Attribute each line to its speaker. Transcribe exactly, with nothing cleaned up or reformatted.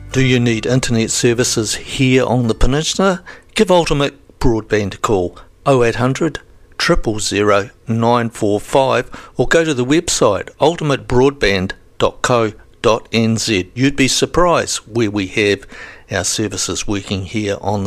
Speaker 1: Do you need internet services here on the peninsula? Give Ultimate Broadband a call oh eight hundred, zero zero zero, nine four five or go to the website ultimate broadband dot co dot n z. You'd be surprised where we have our services working here on the